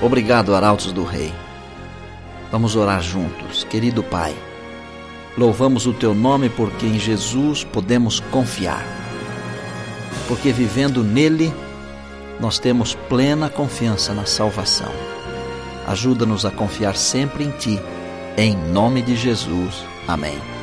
Obrigado, Arautos do Rei. Vamos orar juntos. Querido Pai, louvamos o Teu nome porque em Jesus podemos confiar. Porque vivendo nele, nós temos plena confiança na salvação. Ajuda-nos a confiar sempre em Ti. Em nome de Jesus. Amém.